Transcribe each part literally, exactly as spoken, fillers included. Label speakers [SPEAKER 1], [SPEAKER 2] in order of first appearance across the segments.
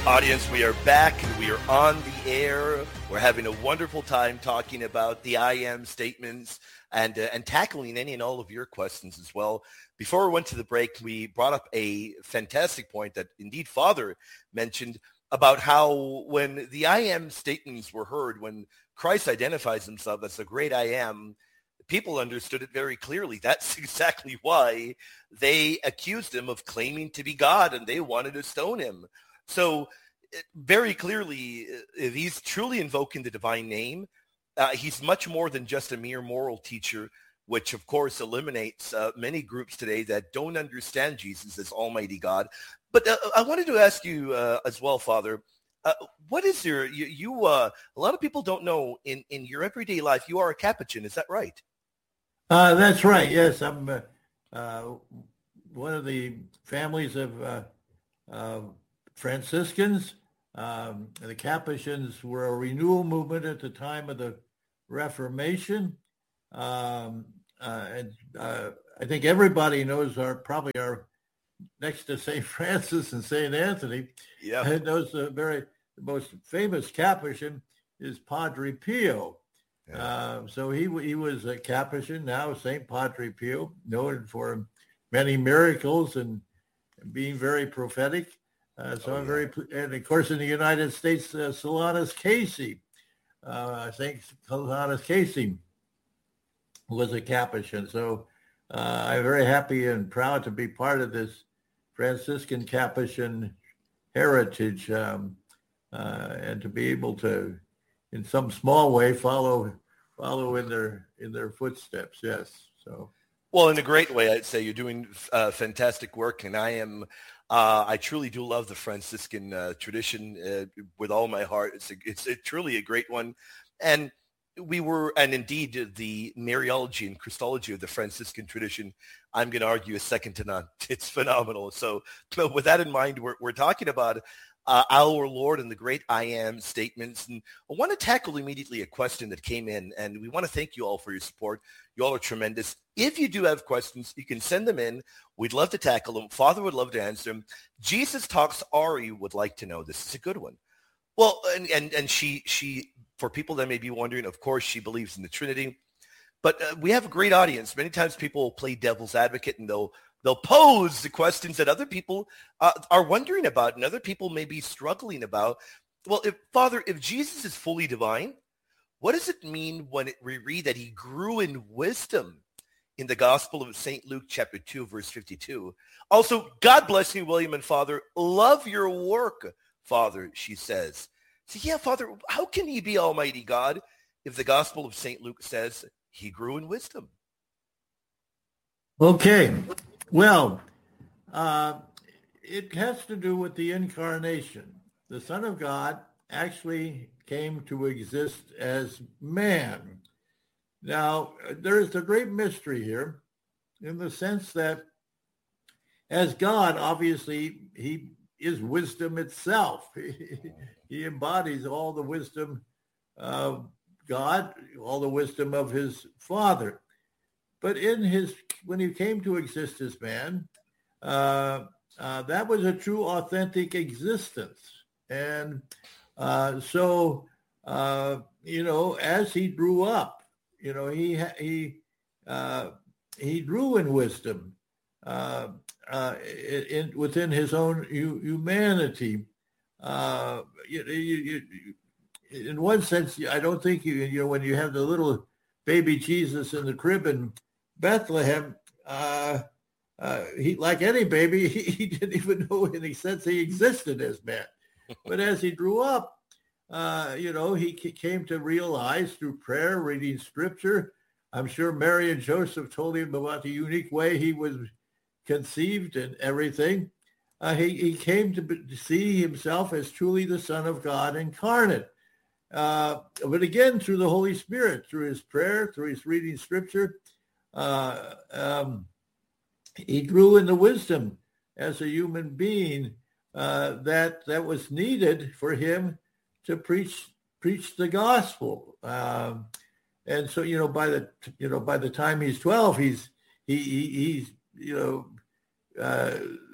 [SPEAKER 1] Audience, we are back and we are on the air. We're having a wonderful time talking about the I am statements and uh, and tackling any and all of your questions as well. Before we went to the break, we brought up a fantastic point that indeed Father mentioned about how when the I am statements were heard, when Christ identifies himself as the great I am, people understood it very clearly. That's exactly why they accused him of claiming to be God and they wanted to stone him. So very clearly, if he's truly invoking the divine name, uh, he's much more than just a mere moral teacher, which of course eliminates uh, many groups today that don't understand Jesus as Almighty God. But uh, I wanted to ask you uh, as well, Father, uh, what is your, you, you uh, a lot of people don't know in, in your everyday life, you are a Capuchin, is that right?
[SPEAKER 2] Uh, that's right, yes. I'm uh, uh, one of the families of uh, uh, Franciscans. Um, the Capuchins were a renewal movement at the time of the Reformation. Um, uh, and uh, I think everybody knows our, probably our, next to Saint Francis and Saint Anthony,
[SPEAKER 1] yeah.
[SPEAKER 2] knows the very, the most famous Capuchin is Padre Pio. Yeah. Uh, so he he was a Capuchin, now Saint Padre Pio, known for many miracles and being very prophetic. Uh, so oh, I'm yeah. very, and of course in the United States, uh, Solanus Casey, uh, Saint Solanus Casey was a Capuchin. So uh, I'm very happy and proud to be part of this Franciscan Capuchin heritage, um, uh, and to be able to, in some small way, follow follow in their in their footsteps. Yes. So.
[SPEAKER 1] Well, in a great way, I'd say you're doing uh, fantastic work, and I am. Uh, I truly do love the Franciscan uh, tradition uh, with all my heart. It's a, it's a, truly a great one, and we were, and indeed, the Mariology and Christology of the Franciscan tradition, I'm going to argue, is second to none. It's phenomenal. So, so with that in mind, we're we're talking about uh, our Lord and the great I am statements, and I want to tackle immediately a question that came in, and we want to thank you all for your support. You all are tremendous. If you do have questions, you can send them in. We'd love to tackle them. Father would love to answer them. Jesus Talks Ari would like to know. This is a good one. Well, and and, and she, she, for people that may be wondering, of course, she believes in the Trinity. But uh, we have a great audience. Many times people play devil's advocate, and they'll they'll pose the questions that other people uh, are wondering about, and other people may be struggling about. Well, if Father, if Jesus is fully divine, what does it mean when it, we read that he grew in wisdom in the Gospel of Saint Luke, chapter two, verse fifty-two? Also, God bless you, William and Father. Love your work, Father, she says. So, yeah, Father, how can he be Almighty God if the Gospel of Saint Luke says he grew in wisdom?
[SPEAKER 2] Okay. Well, uh, it has to do with the incarnation. The Son of God actually came to exist as man. Now, there's a great mystery here in the sense that as God, obviously, he is wisdom itself. He embodies all the wisdom of God, all the wisdom of his Father. But in his, when he came to exist as man, uh, uh, that was a true, authentic existence. And uh, so, uh, you know, as he grew up, you know, he he uh, he grew in wisdom uh, uh, in, within his own hu- humanity. Uh, you, you, you, in one sense, I don't think you you know when you have the little baby Jesus in the crib in Bethlehem, uh, uh, he like any baby, he, he didn't even know in any sense he existed as man. But as he grew up, uh, you know, he came to realize through prayer, reading scripture. I'm sure Mary and Joseph told him about the unique way he was conceived and everything. Uh, he, he came to, be, to see himself as truly the Son of God incarnate. Uh, but again, through the Holy Spirit, through his prayer, through his reading scripture, uh, um, he grew in the wisdom as a human being uh, that that was needed for him to preach preach the gospel. Um, and so, you know, by the you know by the time he's twelve, he's he, he he's you know uh,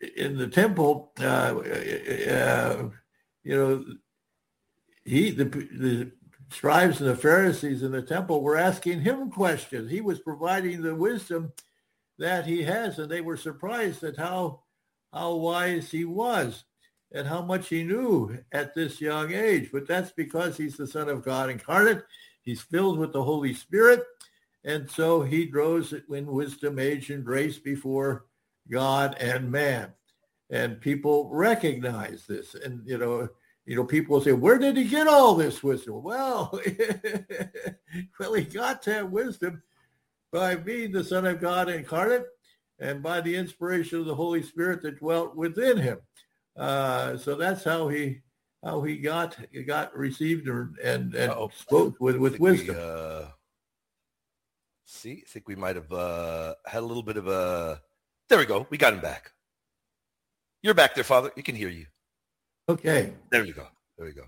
[SPEAKER 2] in the temple, uh, uh, you know, he the, the scribes and the Pharisees in the temple were asking him questions. He was providing the wisdom that he has, and they were surprised at how how wise he was and how much he knew at this young age. But that's because he's the Son of God incarnate. He's filled with the Holy Spirit, and so he grows in wisdom, age, and grace before God and man. And people recognize this. And, you know, you know, people say, where did he get all this wisdom? Well, well, he got that wisdom by being the Son of God incarnate and by the inspiration of the Holy Spirit that dwelt within him. Uh, so that's how he how he got he got received and and, and spoke with, with wisdom.
[SPEAKER 1] We, uh, see, I think we might have uh, had a little bit of a. There we go. We got him back. You're back there, Father. You can hear you.
[SPEAKER 2] Okay.
[SPEAKER 1] There you go. There you go.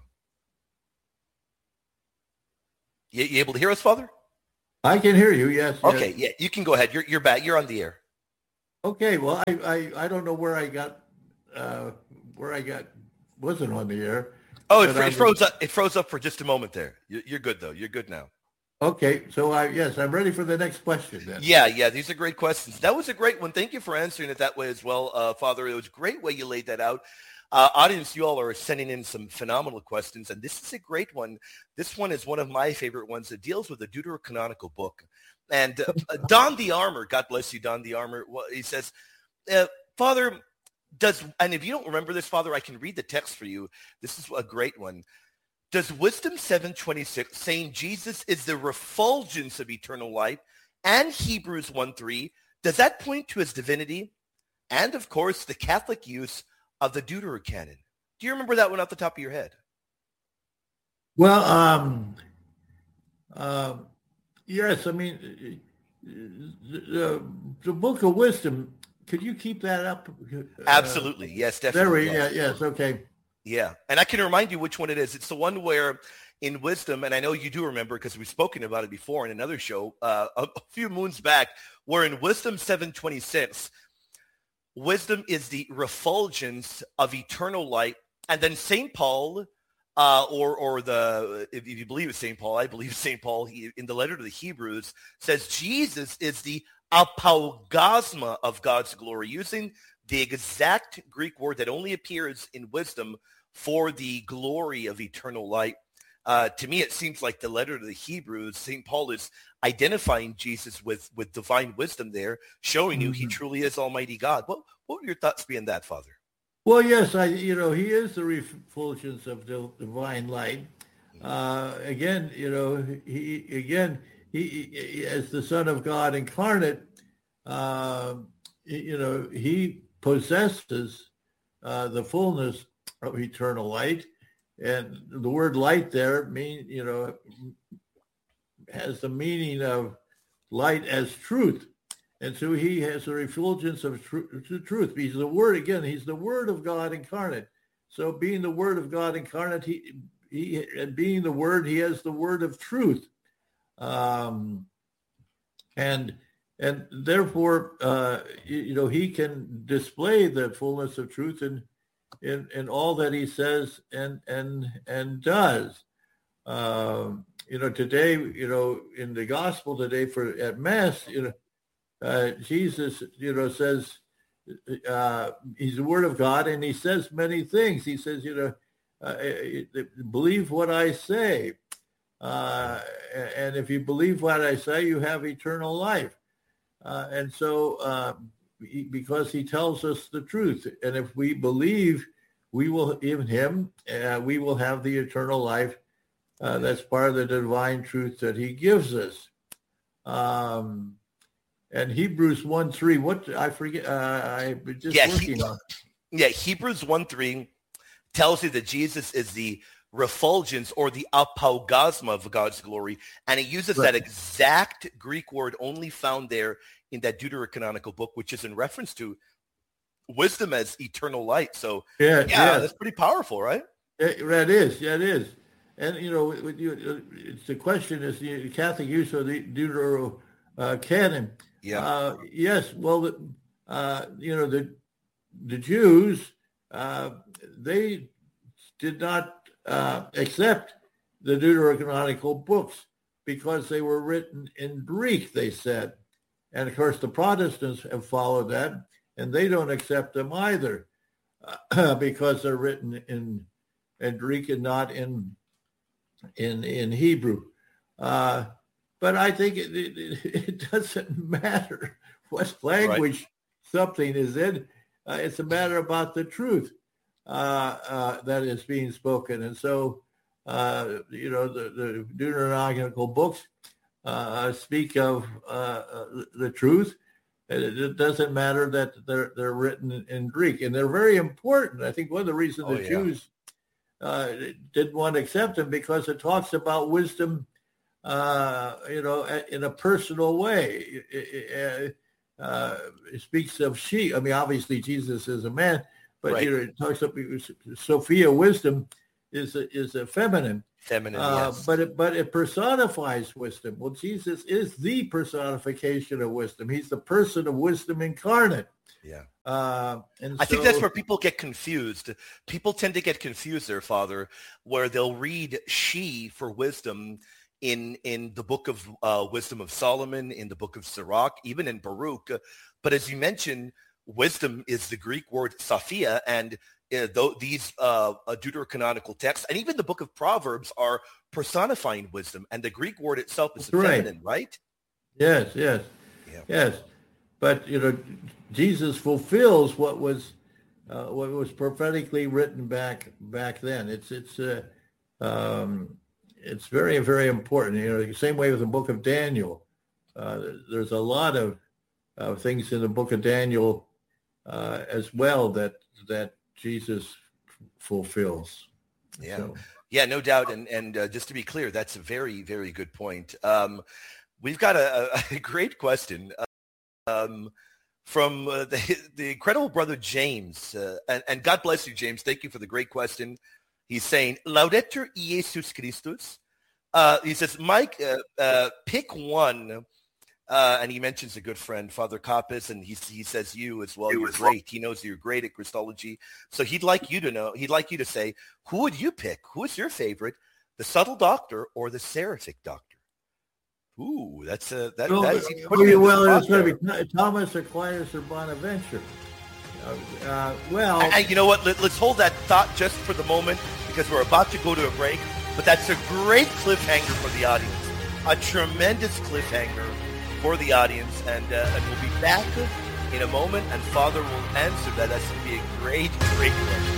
[SPEAKER 1] You, you able to hear us, Father?
[SPEAKER 2] I can hear you. Yes.
[SPEAKER 1] Okay.
[SPEAKER 2] Yes.
[SPEAKER 1] Yeah, you can go ahead. You're you're back. You're on the air.
[SPEAKER 2] Okay. Well, I I, I don't know where I got uh, where I got wasn't on the air.
[SPEAKER 1] Oh, it, it froze up. It froze up for just a moment there. You're, you're good though. You're good now.
[SPEAKER 2] Okay. So I yes, I'm ready for the next question then.
[SPEAKER 1] Yeah, yeah. These are great questions. That was a great one. Thank you for answering it that way as well, uh, Father. It was a great way you laid that out. Uh, audience, you all are sending in some phenomenal questions, and this is a great one. This one is one of my favorite ones. It deals with the Deuterocanonical book. And uh, Don the Armor, God bless you, Don the Armor, well, he says, uh, Father, does, and if you don't remember this, Father, I can read the text for you. This is a great one. Does Wisdom seven twenty-six, saying Jesus is the refulgence of eternal life, and Hebrews one three, does that point to his divinity? And, of course, the Catholic use of the Deuterocanon. Do you remember that one off the top of your head?
[SPEAKER 2] Well, um, uh, yes. I mean, the, the Book of Wisdom. Could you keep that up? Uh,
[SPEAKER 1] Absolutely. Yes, definitely.
[SPEAKER 2] There we. Yeah. Yes. Okay.
[SPEAKER 1] Yeah, and I can remind you which one it is. It's the one where in Wisdom, and I know you do remember because we've spoken about it before in another show uh, a, a few moons back, where in Wisdom seven twenty-six, wisdom is the refulgence of eternal light. And then Saint Paul, uh, or or the, if you believe it's Saint Paul, I believe Saint Paul, he, in the letter to the Hebrews, says Jesus is the apaugasma of God's glory, using the exact Greek word that only appears in Wisdom for the glory of eternal light. Uh, to me, it seems like the letter to the Hebrews, Saint Paul is identifying Jesus with, with divine wisdom there, showing you mm-hmm. he truly is Almighty God. What what would your thoughts be on that, Father?
[SPEAKER 2] Well, yes, I you know, he is the refulgence of the divine light. Uh, again, you know, he again he, he as the Son of God incarnate, uh, you know, he possesses uh, the fullness of eternal light. And the word light there mean, you know, has the meaning of light as truth. And so he has the refulgence of tr- truth. He's the word, again, he's the word of God incarnate. So being the word of God incarnate, he, he and being the word, he has the word of truth. Um, and and therefore, uh, you, you know, he can display the fullness of truth in in, in all that he says and and and does. Um, you know, today, you know, in the gospel today for at Mass, you know, uh, Jesus, you know, says uh, he's the Word of God, and he says many things. He says, you know, uh, believe what I say, uh, and if you believe what I say, you have eternal life. Uh, and so. Uh, He, because he tells us the truth. And if we believe we will in him, uh, we will have the eternal life. Uh, that's part of the divine truth that he gives us. Um, and Hebrews one three, what I forget, uh, I just
[SPEAKER 1] yeah,
[SPEAKER 2] working
[SPEAKER 1] he,
[SPEAKER 2] on.
[SPEAKER 1] Yeah, Hebrews one three tells you that Jesus is the refulgence or the apaugasma of God's glory. And he uses right. that exact Greek word only found there in that Deuterocanonical book, which is in reference to wisdom as eternal light. So yeah, yeah, yeah. that's pretty powerful, right?
[SPEAKER 2] It, that is, yeah, it is. And, you know, with you, it's, the question is the Catholic use of the Deuterocanon. Uh,
[SPEAKER 1] yeah.
[SPEAKER 2] Uh, yes, well, the, uh, you know, the the Jews, uh, they did not uh, accept the Deuterocanonical books because they were written in Greek, they said. And of course, the Protestants have followed that, and they don't accept them either uh, because they're written in, in Greek and not in in in Hebrew. Uh, but I think it, it, it doesn't matter what language right. something is in. Uh, it's a matter about the truth uh, uh, that is being spoken. And so, uh, you know, the, the Deuterocanonical books uh, speak of uh, the truth. It, it doesn't matter that they're they're written in, in Greek, and they're very important. I think one of the reasons oh, the yeah. Jews uh, didn't want to accept them because it talks about wisdom, uh, you know, in a personal way. It, it, uh, it speaks of she. I mean, obviously Jesus is a man, but right. you know, it talks about Sophia, wisdom is a, is a feminine.
[SPEAKER 1] Feminine,
[SPEAKER 2] uh,
[SPEAKER 1] yes.
[SPEAKER 2] But it, but it personifies wisdom. Well, Jesus is the personification of wisdom. He's the person of wisdom incarnate.
[SPEAKER 1] Yeah.
[SPEAKER 2] Uh, and
[SPEAKER 1] I
[SPEAKER 2] so,
[SPEAKER 1] think that's where people get confused. People tend to get confused there, Father, where they'll read she for wisdom in in the book of uh, Wisdom of Solomon, in the book of Sirach, even in Baruch. But as you mentioned, wisdom is the Greek word Sophia, and Uh, though these uh, uh, deuterocanonical texts and even the book of Proverbs are personifying wisdom, and the Greek word itself is
[SPEAKER 2] right.
[SPEAKER 1] feminine, right?
[SPEAKER 2] Yes, yes,
[SPEAKER 1] yeah.
[SPEAKER 2] yes. But you know, Jesus fulfills what was uh, what was prophetically written back back then. It's it's uh, um, it's very very important. You know, the same way with the book of Daniel. Uh, there's a lot of uh, things in the book of Daniel uh, as well that that. Jesus fulfills.
[SPEAKER 1] Yeah,
[SPEAKER 2] so.
[SPEAKER 1] yeah, no doubt. And and uh, just to be clear, that's a very, very good point. Um, we've got a, a great question um, from uh, the, the incredible brother James. Uh, and, and God bless you, James. Thank you for the great question. He's saying, Laudetur Jesus Christus. Uh, he says, Mike, uh, uh, pick one. Uh, and he mentions a good friend, Father Kappas, and he he says you as well. You're great. He knows you're great at Christology. So he'd like you to know, he'd like you to say, who would you pick? Who is your favorite, the subtle doctor or the seraphic doctor? Ooh, that's a, that,
[SPEAKER 2] well,
[SPEAKER 1] that is,
[SPEAKER 2] well, well it's going to be Thomas Aquinas or Bonaventure. Uh, uh, well,
[SPEAKER 1] and you know what? Let, let's hold that thought just for the moment because we're about to go to a break. But that's a great cliffhanger for the audience. A tremendous cliffhanger for the audience, and uh, and we'll be back in a moment, and Father will answer that. That's going to be a great, great one.